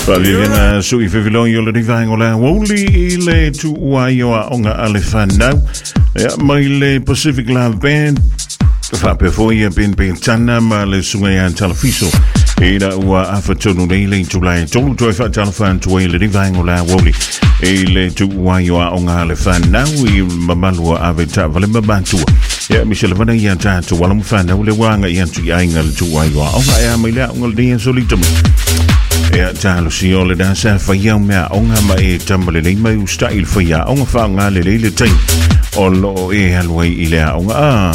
Pavivina sui fevilon yo le divangola woli ile tu uaioa onga alefana mai le Pacific Love Band fa pe foi ben tana ma le sunga televiso ira ua afatonu le July tolu toi fa telefon tu le divangola woli ile tu uaioa onga alefana wi mamalua aveta vale mabantua ya Michelle vana ya tatu wala mfana ule wanga ya tu ainga le tu uaioa onga ya mai la onga le solitamu ya talo si ole da sa fa ya mea onga ma e tambale le mai u style fa ya onga fa nga le tai olo e halwai ile onga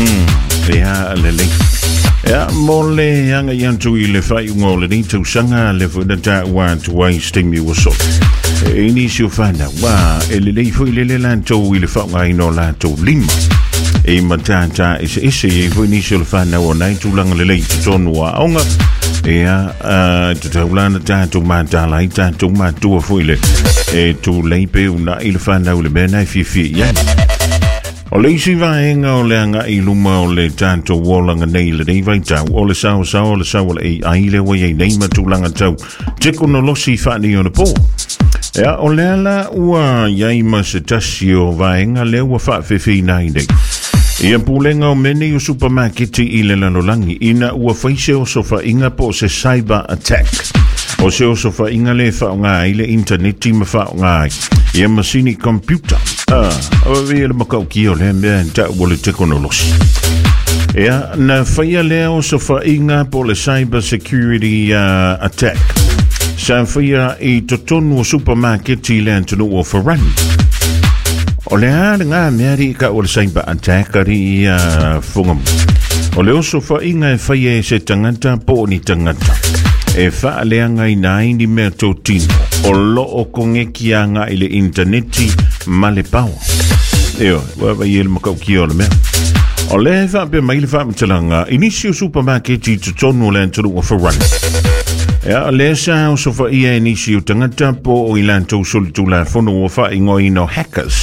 ya le ya mole yanga yantu ile fa ngole ni tu sanga le fu da ta wa to wasting me was so ini si fana wa le fu ile lan to ile fa nga ino la to lima e matata ise e fu ni si fana wa nai tu lang le tonu wa onga ya tutaulana tatu matala tatu matua fuile e tu leipe una ilfana ule bena fifi ya ole si vaenga ole anga iluma ole tatu wolanga neile nei vai tau ole sao e aile wa ye nei matulanga tau teknolosi fani ona po ya ole ala ua yai masetasio vaenga le wa fa fifi nai dei ia pulenga o mene o supermarket ile lanolangi ina ua faise o sofa inga po se cyber attack o se o sofa inga le whaonga ile interneti ma whaonga ia masini computer o vile makau ki o le mea ta wale teknolosi ia na whaia lea o sofa inga po le cyber security attack sa whaia i totonu o supermarket ile antonu o wharani o le nga meari ka o le cyber attack ari fungam o le oso fa inga e fai se tangata po ni tangata e fa le nga ina ni me totino o lo o kongeki nga ile interneti male pau eo wa yel makau ki o le me o le fa pe mai le fa mtalanga inisio supermarket i tonu le anturu o for ya lesa o sofa ia inisi o tangata po o ilanto soltula fono o fa ingo ino hackers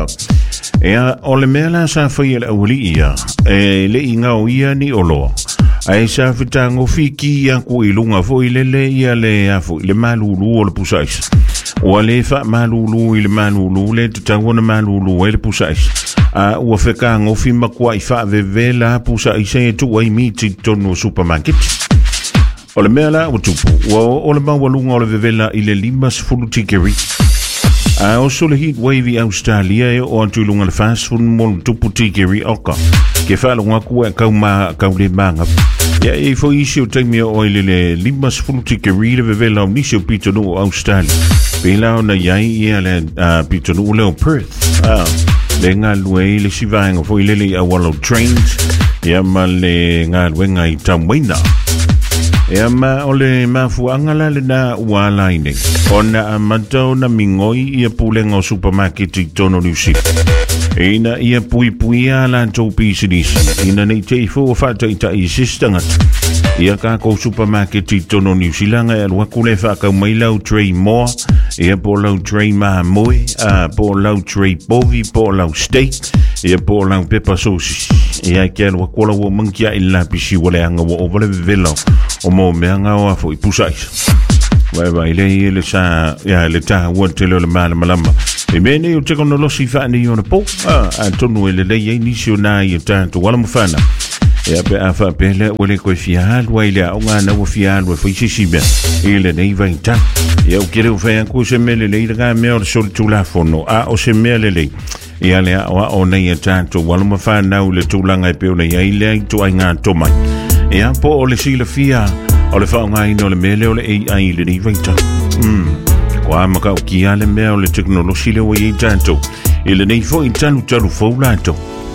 ya ole mela sa fa ia uli ia le inga o ia ni olo ai sa fitango fiki ya ku ilunga fo ile ia le afo le malulu o le pusais o le fa malulu ile malulu le tangona malulu le pusais o feka ngo fi makwa ifa vevela pusais e tu ai miti tonu supermarket o le mea o tupu o le mawalunga o le vevela i le limas fulu tikeri o so le heat wave Australia o antulunga le fast food mo tupu tikeri oka ke whalunga kua kau le manga ia e fo isi o taimi o le limas fulu tikeri le vevela o nisi o pitonu o Australia pela o na iai ia le pitonu o leo Perth le ngā lue le sivaenga fo i lele a wallow trains ia ma le ngā luenga i tamwaina e ma ole mafu angala le na wala ine ona amato na mingoi ia pulenga o supermarket i tono niusi ina ia pui ala to pisidisi ina nei te fo fata ita i sistangat ia ka ko supermarket i tono niusi langa e lua kule fa ka mai lau tray more ia po lau tray ma moi po lau tray bovi po lau steak ia po lau pepper sauce ia kia lua kola wo mangia ila pisi wale anga wo ovale velo o mo meanga o afo i pusais vai le sa ya le ta wotelo le malama e mene o teknolosi fa ni ona po tonu le ye inisio na ye tanto wala mfana ya pe afa pele wale ko fial waile o ngana o fial wa fi sibe ile nei vai ta ya o kere o fa ko se mele le ga me o sol telefono o se mele le ia le o nei tanto wala mfana o le tulanga e pe o nei ile to ainga to mai ia po o le sila fia o le whaonga ino le mele o le AI le ni vaita kwa maka o kia le mea o le teknolosi le wa i tanto ile nei fo i tanu fau lato